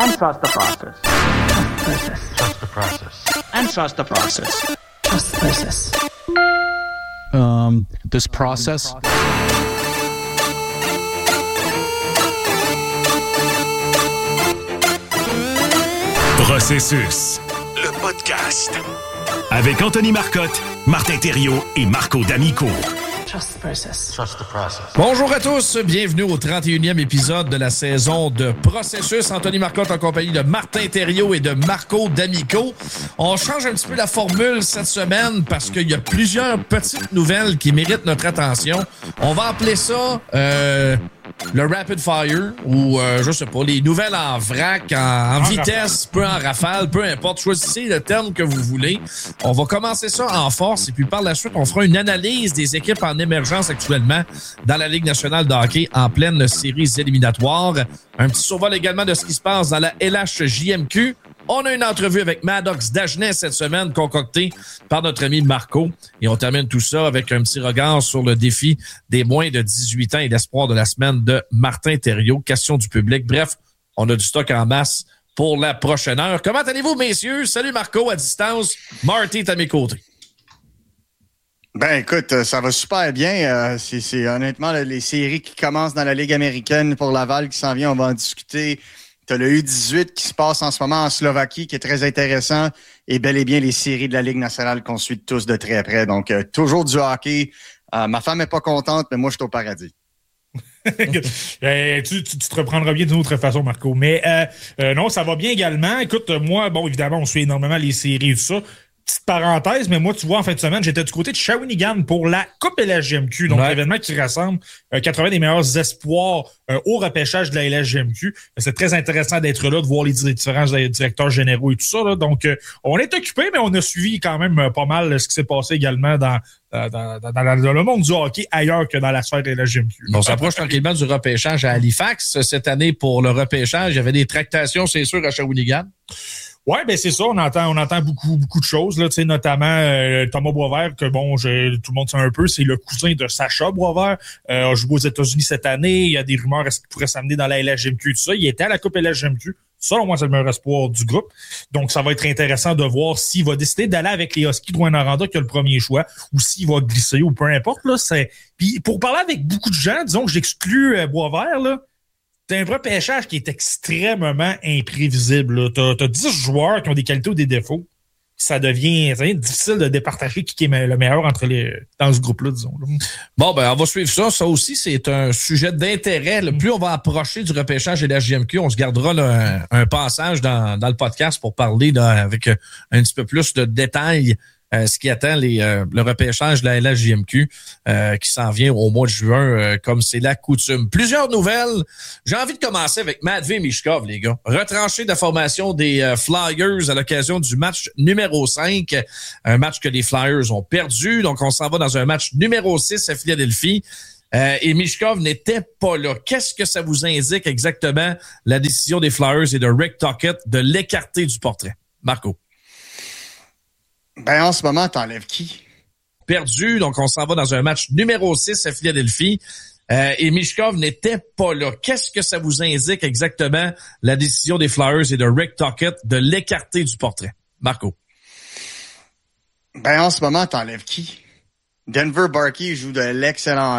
And trust the process. Trust the process. And trust the process. Trust the process. This process. Processus, le podcast. Avec Anthony Marcotte, Martin Thériault et Marco D'Amico. Trust the process. Trust the process. Bonjour à tous, bienvenue au 31e épisode de la saison de Processus. Anthony Marcotte en compagnie de Martin Thériault et de Marco D'Amico. On change un petit peu la formule cette semaine parce qu'il y a plusieurs petites nouvelles qui méritent notre attention. On va appeler ça le Rapid Fire ou, je sais pas, les nouvelles en vrac, en vitesse, peu en rafale, peu importe. Choisissez le terme que vous voulez. On va commencer ça en force et puis par la suite, on fera une analyse des équipes en émergence actuellement dans la Ligue nationale de hockey en pleine séries éliminatoires. Un petit survol également de ce qui se passe dans la LHJMQ. On a une entrevue avec Maddox Dagenet cette semaine, concoctée par notre ami Marco. Et on termine tout ça avec un petit regard sur le défi des moins de 18 ans et l'espoir de la semaine de Martin Thériault. Question du public. Bref, on a du stock en masse pour la prochaine heure. Comment allez-vous, messieurs? Salut Marco à distance. Marty est à mes côtés. Ben écoute, ça va super bien. C'est honnêtement les séries qui commencent dans la Ligue américaine pour Laval qui s'en vient, on va en discuter. T'as le U18 qui se passe en ce moment en Slovaquie, qui est très intéressant, et bel et bien les séries de la Ligue nationale qu'on suit tous de très près. Donc, toujours du hockey. Ma femme est pas contente, mais moi, je suis au paradis. Tu te reprendras bien d'une autre façon, Marco. Mais non, ça va bien également. Écoute, moi, bon, évidemment, on suit énormément les séries et tout ça. Petite parenthèse, mais moi, tu vois, en fin de semaine, j'étais du côté de Shawinigan pour la Coupe LHJMQ, donc l'événement qui rassemble 80 des meilleurs espoirs au repêchage de la LHJMQ. C'est très intéressant d'être là, de voir les différents directeurs généraux et tout ça. Là. Donc, on est occupé, mais on a suivi quand même pas mal ce qui s'est passé également dans le monde du hockey ailleurs que dans la sphère de la LHJMQ. On s'approche tranquillement du repêchage à Halifax. Cette année, pour le repêchage, il y avait des tractations, c'est sûr, à Shawinigan. Oui, ben c'est ça, on entend beaucoup de choses, là, tu sais, notamment Thomas Boisvert, que bon, tout le monde sait un peu, c'est le cousin de Sacha Boisvert, a joué aux États-Unis cette année, il y a des rumeurs est-ce qu'il pourrait s'amener dans la LHJMQ, tout ça, il était à la Coupe LHJMQ, selon moi, c'est le meilleur espoir du groupe, donc ça va être intéressant de voir s'il va décider d'aller avec les Huskies de Rouyn-Noranda qui a le premier choix, ou s'il va glisser, ou peu importe, là, Puis pour parler avec beaucoup de gens, disons que j'exclus Boisvert, là, c'est un repêchage qui est extrêmement imprévisible. T'as 10 joueurs qui ont des qualités ou des défauts. Ça devient difficile de départager qui est le meilleur dans ce groupe-là, disons. Bon, ben on va suivre ça. Ça aussi, c'est un sujet d'intérêt. Plus on va approcher du repêchage de la JMQ, on se gardera là, un passage dans le podcast pour parler avec un petit peu plus de détails ce qui attend le repêchage de la LHJMQ qui s'en vient au mois de juin, comme c'est la coutume. Plusieurs nouvelles. J'ai envie de commencer avec Matvei Michkov, les gars. Retranché de la formation des Flyers à l'occasion du match numéro 5. Un match que les Flyers ont perdu. Donc, on s'en va dans un match numéro 6 à Philadelphie. Et Michkov n'était pas là. Qu'est-ce que ça vous indique exactement, la décision des Flyers et de Rick Tocchet de l'écarter du portrait? Marco. Ben, en ce moment, t'enlèves qui? Perdu, donc on s'en va dans un match numéro 6 à Philadelphie. Et Michkov n'était pas là. Qu'est-ce que ça vous indique exactement, la décision des Flyers et de Rick Tocchet de l'écarter du portrait? Marco. Ben, en ce moment, t'enlèves qui? Denver Barkey joue de l'excellent